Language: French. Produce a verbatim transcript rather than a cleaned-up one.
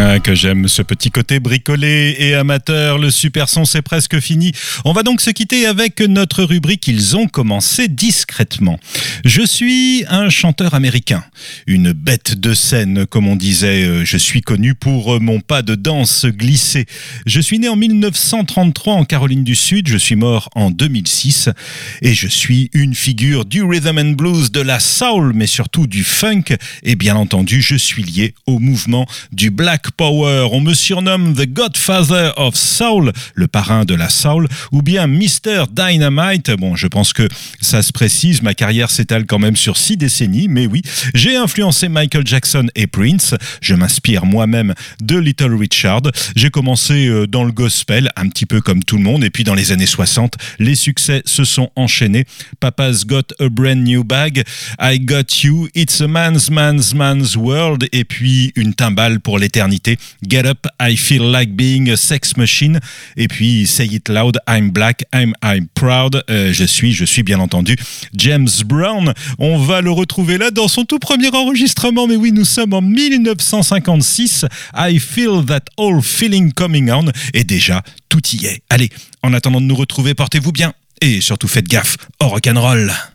Ah, que j'aime ce petit côté bricolé et amateur. Le super son, c'est presque fini. On va donc se quitter avec notre rubrique Ils ont commencé discrètement. Je suis un chanteur américain, une bête de scène, comme on disait. Je suis connu pour mon pas de danse glissé. Je suis né en dix-neuf cent trente-trois en Caroline du Sud. Je suis mort en deux mille six et je suis une figure du rhythm and blues, de la soul, mais surtout du funk. Et bien entendu, je suis lié au mouvement du Black Power. On me surnomme The Godfather of Soul, le parrain de la soul, ou bien mister Dynamite. Bon, je pense que ça se précise, ma carrière s'étale quand même sur six décennies, mais oui, j'ai influencé Michael Jackson et Prince. Je m'inspire moi-même de Little Richard. J'ai commencé dans le gospel, un petit peu comme tout le monde, et puis dans les années soixante, les succès se sont enchaînés. Papa's Got a Brand New Bag, I Got You, It's a Man's Man's Man's World, et puis une timbale pour l'éternité. Get Up, I Feel Like Being a Sex Machine, et puis Say It Loud, I'm Black, I'm, I'm Proud. Euh, je suis, je suis bien entendu James Brown. On va le retrouver là dans son tout premier enregistrement, mais oui, nous sommes en dix-neuf cent cinquante-six. I Feel That All Feeling Coming On, et déjà, tout y est. Allez, en attendant de nous retrouver, portez-vous bien, et surtout faites gaffe au rock'n'roll.